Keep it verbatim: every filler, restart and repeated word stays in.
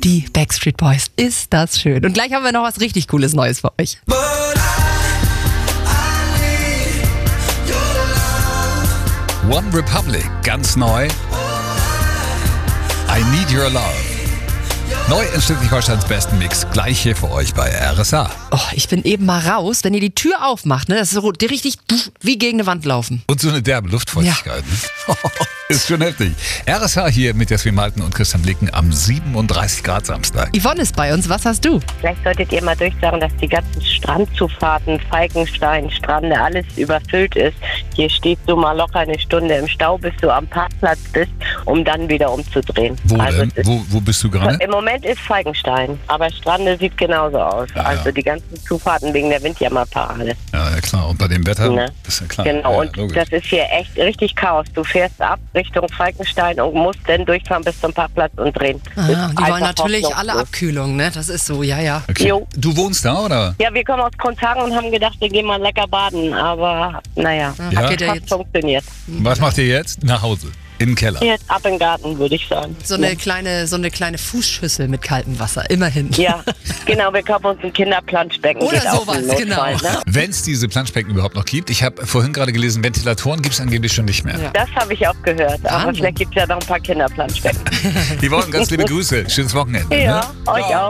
die Backstreet Boys. Ist das schön. Und gleich haben wir noch was richtig Cooles Neues für euch. One Republic, ganz neu. I Need Your Love. Neu in Schleswig-Holsteins besten Mix. Gleich hier für euch bei R S A. Oh, ich bin eben mal raus. Wenn ihr die Tür aufmacht, ne, das ist so richtig wie gegen eine Wand laufen. Und so eine derbe Luftfeuchtigkeit. Ja. Ne? Ist schon heftig. R S A hier mit Jasmin Malten und Christian Blicken am siebenunddreißig Grad Samstag. Yvonne ist bei uns. Was hast du? Vielleicht solltet ihr mal durchsagen, dass die ganzen Strandzufahrten, Falkenstein, Strande, alles überfüllt ist. Hier stehst du mal locker eine Stunde im Stau, bis du am Parkplatz bist, um dann wieder umzudrehen. Wo also denn? Wo, wo bist du gerade? Im Moment ist Falkenstein, aber Strande sieht genauso aus. Ja, also ja. die ganzen Zufahrten wegen der Windjammerparade. Ja, ja, klar. Und bei dem Wetter Ne? ist ja klar. Genau, ja, und logisch. das ist hier echt richtig Chaos. Du fährst ab Richtung Falkenstein und musst dann durchfahren bis zum Parkplatz und drehen. Ah, Ist die wollen einfach natürlich alle hoffnungslos. Abkühlung, ne? Das ist so, ja, ja. Okay. Jo. Du wohnst da, oder? Ja, wir kommen aus Kronzhagen und haben gedacht, wir gehen mal lecker baden, aber naja, Ja. hat Geht ja fast jetzt funktioniert. Was macht ihr jetzt? Nach Hause. In den Keller. Jetzt ab in den Garten, würde ich sagen. so eine kleine, so eine kleine Fußschüssel mit kaltem Wasser, immerhin. Ja, genau, wir kaufen uns ein Kinderplanschbecken. Oder Geht auch sowas, im Notfall, genau. Ne? Wenn es diese Planschbecken überhaupt noch gibt. Ich habe vorhin gerade gelesen, Ventilatoren gibt es angeblich schon nicht mehr. Ja. Das habe ich auch gehört, aber Wahnsinn. vielleicht gibt es ja noch ein paar Kinderplanschbecken. Die wollen ganz liebe Grüße. Schönes Wochenende. Ja, ne? euch auch.